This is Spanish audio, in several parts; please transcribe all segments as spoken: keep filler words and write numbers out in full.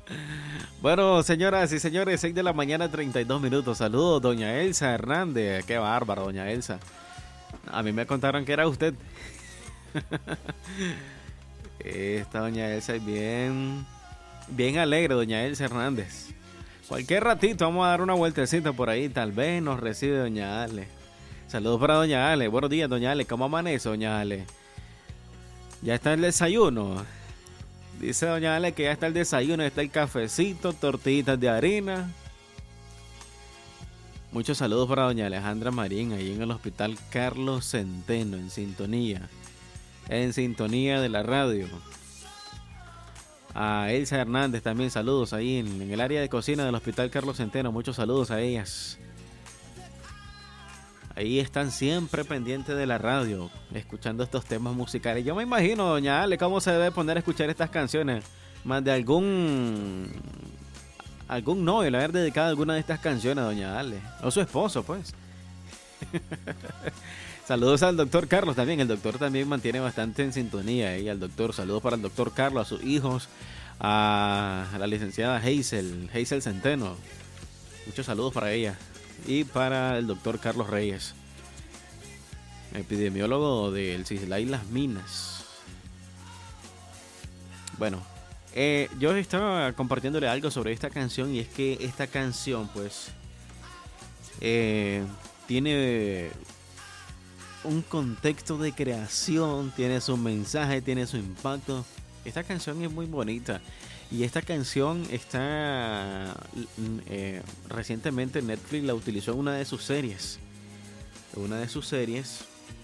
Bueno, señoras y señores, seis de la mañana, treinta y dos minutos. Saludos, doña Elsa Hernández. Qué bárbaro, doña Elsa. A mí me contaron que era usted. Esta doña Elsa es bien, bien alegre, doña Elsa Hernández. Cualquier ratito vamos a dar una vueltecita por ahí. Tal vez nos recibe doña Ale. Saludos para doña Ale. Buenos días, doña Ale. ¿Cómo amanece, doña Ale? ¿Ya está el desayuno? Dice doña Ale que ya está el desayuno, está el cafecito, tortillitas de harina. Muchos saludos para doña Alejandra Marín, ahí en el hospital Carlos Centeno, en sintonía. En sintonía de la radio. A Elsa Hernández también saludos ahí en, en el área de cocina del hospital Carlos Centeno. Muchos saludos a ellas. Ahí están siempre pendientes de la radio, escuchando estos temas musicales. Yo me imagino, doña Ale, cómo se debe poner a escuchar estas canciones. Más de algún algún novio le haber dedicado alguna de estas canciones a doña Ale. O su esposo, pues. Saludos al doctor Carlos también. El doctor también mantiene bastante en sintonía. Y al doctor, saludos para el doctor Carlos, a sus hijos, a la licenciada Hazel, Hazel Centeno. Muchos saludos para ella. Y para el doctor Carlos Reyes, epidemiólogo del Cislay Las Minas. Bueno, eh, yo estaba compartiéndole algo sobre esta canción. Y es que esta canción pues eh, tiene un contexto de creación, tiene su mensaje, tiene su impacto. Esta canción es muy bonita. Y esta canción está eh, recientemente Netflix la utilizó en una de sus series. Una de sus series.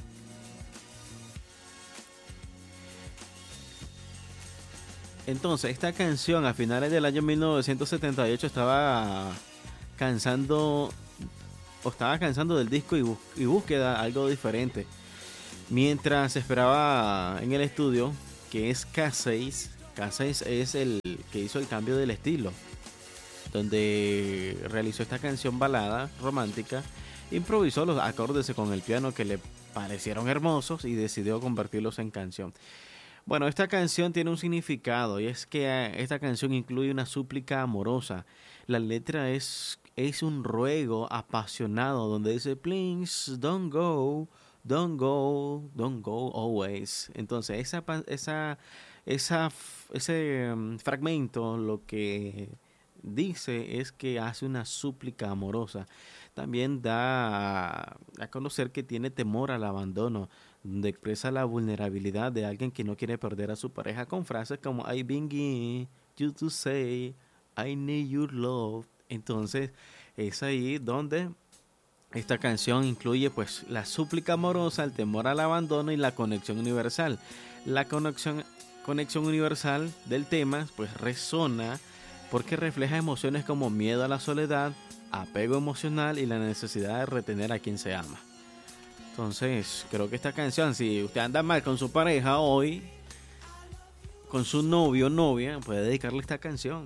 Entonces, esta canción a finales del año mil novecientos setenta y ocho estaba cansando o estaba cansando del disco y, bus- y búsqueda algo diferente. Mientras esperaba en el estudio, que es K seis. K seis es el que hizo el cambio del estilo, donde realizó esta canción balada romántica, improvisó los acordes con el piano que le parecieron hermosos y decidió convertirlos en canción. Bueno, esta canción tiene un significado y es que esta canción incluye una súplica amorosa. La letra es, es un ruego apasionado donde dice please don't go, don't go, don't go always. Entonces esa, esa Esa, ese um, fragmento lo que dice es que hace una súplica amorosa. También da a, a conocer que tiene temor al abandono, donde expresa la vulnerabilidad de alguien que no quiere perder a su pareja con frases como I begin you to say I need your love. Entonces es ahí donde esta canción incluye pues la súplica amorosa, el temor al abandono y la conexión universal. La conexión Conexión universal del tema pues resona porque refleja emociones como miedo a la soledad, apego emocional y la necesidad de retener a quien se ama. Entonces creo que esta canción, si usted anda mal con su pareja hoy, con su novio o novia, puede dedicarle esta canción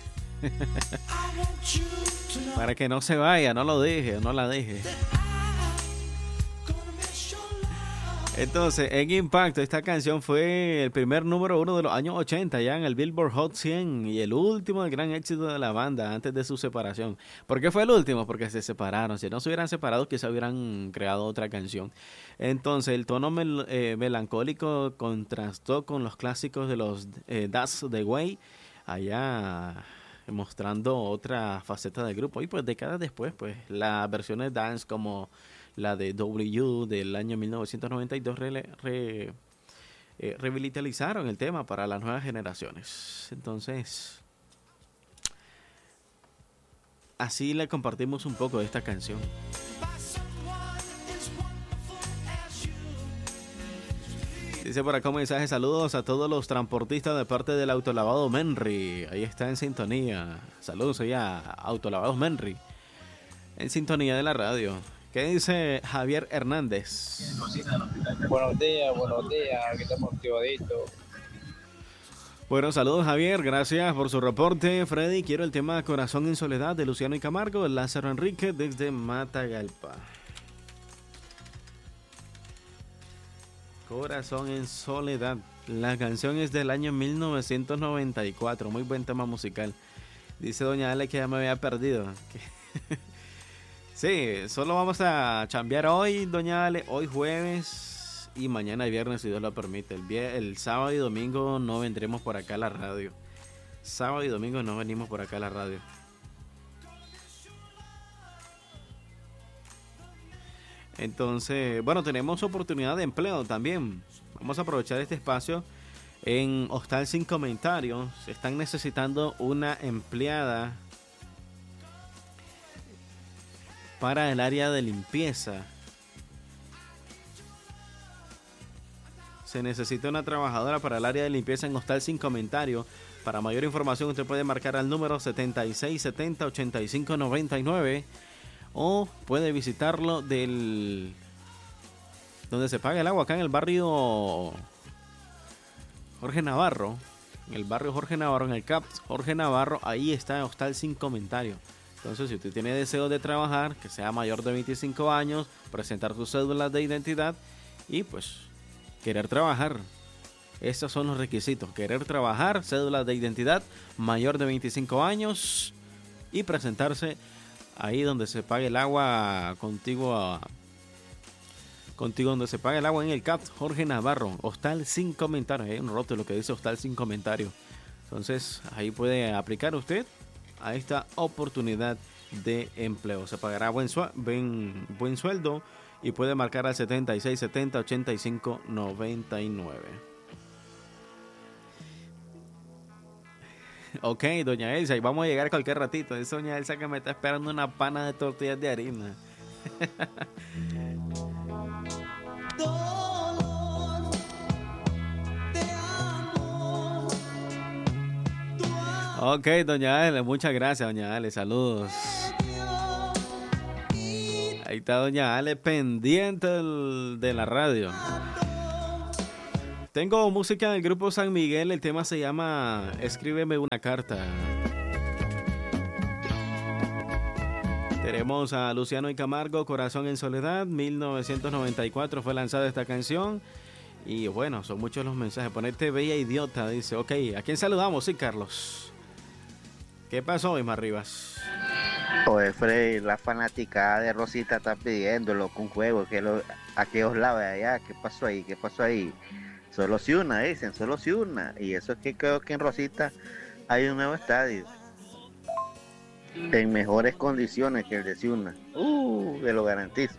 para que no se vaya, no lo deje, no la deje. Entonces, en impacto, esta canción fue el primer número uno de los años ochenta ya en el Billboard Hot cien y el último del gran éxito de la banda antes de su separación. ¿Por qué fue el último? Porque se separaron. Si no se hubieran separado, quizá hubieran creado otra canción. Entonces, el tono mel eh, melancólico contrastó con los clásicos de los eh, That's the Way, allá mostrando otra faceta del grupo. Y pues décadas después, pues las versiones dance como la de W del año mil novecientos noventa y dos re, re, eh, revitalizaron el tema para las nuevas generaciones. Entonces, así le compartimos un poco de esta canción. Dice por acá un mensaje: saludos a todos los transportistas de parte del Autolavado Menry. Ahí está en sintonía. Saludos allá, Autolavados Menry, en sintonía de la radio. ¿Qué dice Javier Hernández? Buenos días, buenos días, aquí estamos activaditos. Bueno, saludos Javier, gracias por su reporte. Freddy, quiero el tema Corazón en Soledad de Luciano y Camargo, Lázaro Enrique desde Matagalpa. Corazón en Soledad, La canción es del año mil novecientos noventa y cuatro. Muy buen tema musical. Dice doña Ale que ya me había perdido. Sí, solo vamos a chambear hoy, doña Ale. Hoy jueves y mañana viernes, si Dios lo permite. El, vier- el sábado y domingo no vendremos por acá a la radio. Sábado y domingo no venimos por acá a la radio. Entonces, bueno, tenemos oportunidad de empleo también. Vamos a aprovechar este espacio. En Hostal Sin Comentarios están necesitando una empleada para el área de limpieza. Se necesita una trabajadora para el área de limpieza en Hostal Sin Comentarios. Para mayor información usted puede marcar al número setenta y seis setenta ochenta y cinco noventa y nueve o puede visitarlo del donde se paga el agua, acá en el barrio Jorge Navarro, en el barrio Jorge Navarro, en el C A P Jorge Navarro. Ahí está Hostal Sin Comentario. Entonces, si usted tiene deseo de trabajar, que sea mayor de veinticinco años, presentar sus cédulas de identidad y pues querer trabajar. Estos son los requisitos: querer trabajar, cédulas de identidad, mayor de veinticinco años y presentarse ahí donde se pague el agua contigo a, contigo donde se paga el agua en el C A P Jorge Navarro. Hostal Sin Comentarios. Hay un rótulo que dice Hostal Sin Comentarios. Entonces ahí puede aplicar usted a esta oportunidad de empleo. Se pagará buen, su- buen, buen sueldo y puede marcar al setenta y seis setenta ochenta y cinco noventa y nueve. Ok, doña Elsa, y vamos a llegar cualquier ratito. Es doña Elsa que me está esperando una pana de tortillas de harina. Ok, doña Ale, muchas gracias, doña Ale, saludos. Ahí está doña Ale pendiente del- de la radio. Tengo música del grupo San Miguel, el tema se llama Escríbeme una carta. Tenemos a Luciano y Camargo, Corazón en Soledad, mil novecientos noventa y cuatro fue lanzada esta canción. Y bueno, son muchos los mensajes. Ponerte bella idiota, dice. Ok, ¿a quién saludamos? Sí, Carlos. ¿Qué pasó, Isma Rivas? Oye, Freddy, la fanaticada de Rosita está pidiéndolo con juego, que lo, a que os lave allá, ¿qué pasó ahí? ¿Qué pasó ahí? Solo si una, dicen, solo si una. Y eso es que creo que en Rosita hay un nuevo estadio. En mejores condiciones que el de Ciuna. Uh, te lo garantizo.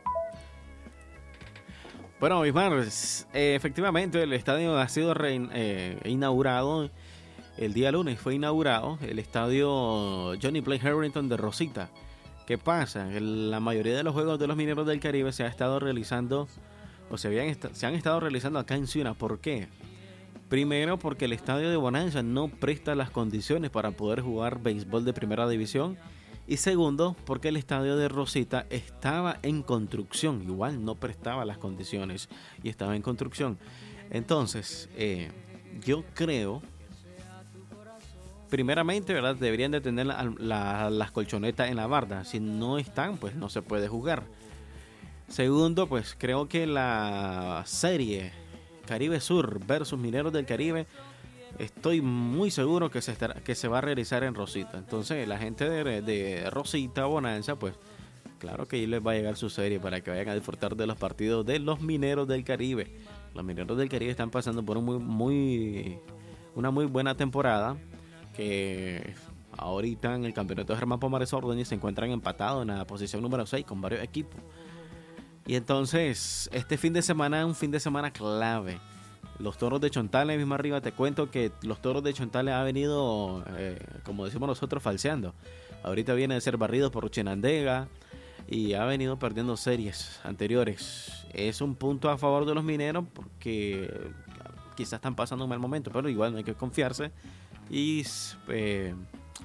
Bueno, Ismar, eh, efectivamente el estadio ha sido re, eh, inaugurado el día lunes, fue inaugurado el estadio Johnny Play Harrington de Rosita. ¿Qué pasa? La mayoría de los juegos de los Mineros del Caribe se ha estado realizando o se, habían est- se han estado realizando acá en Ciuna. ¿Por qué? Primero, porque el estadio de Bonanza no presta las condiciones para poder jugar béisbol de primera división. Y segundo, porque el estadio de Rosita estaba en construcción. Igual no prestaba las condiciones y estaba en construcción. Entonces, eh, yo creo, primeramente, ¿verdad? Deberían de tener la- la- las colchonetas en la barda. Si no están, pues no se puede jugar. Segundo, pues creo que la serie Caribe Sur versus Mineros del Caribe, estoy muy seguro que se, estará, que se va a realizar en Rosita. Entonces la gente de, de Rosita, Bonanza, pues claro que ahí les va a llegar su serie para que vayan a disfrutar de los partidos de los Mineros del Caribe. Los Mineros del Caribe están pasando por un muy, muy, una muy buena temporada, que ahorita en el campeonato de Germán Pomares Ordóñez se encuentran empatados en la posición número seis con varios equipos. Y entonces, este fin de semana es un fin de semana clave. Los Toros de Chontales, mismo arriba, te cuento que los Toros de Chontales han venido, eh, como decimos nosotros, falseando. Ahorita viene de ser barridos por Chinandega y ha venido perdiendo series anteriores. Es un punto a favor de los Mineros porque quizás están pasando un mal momento, pero igual no hay que confiarse. Y eh,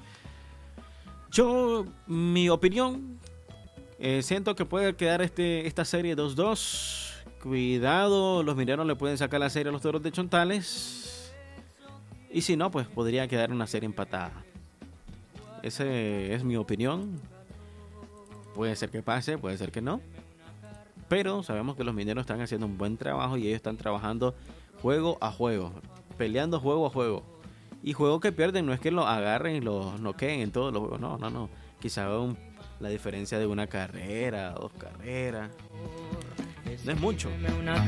yo, mi opinión... Eh, siento que puede quedar este, esta serie dos dos. Cuidado, los Mineros le pueden sacar la serie a los Toros de Chontales. Y si no, pues podría quedar una serie empatada. Esa es mi opinión. Puede ser que pase, puede ser que no. Pero sabemos que los Mineros están haciendo un buen trabajo y ellos están trabajando juego a juego, peleando juego a juego. Y juegos que pierden no es que los agarren y los noqueen en todos los juegos, no, no, no. Quizá un, la diferencia de una carrera, dos carreras. No es mucho.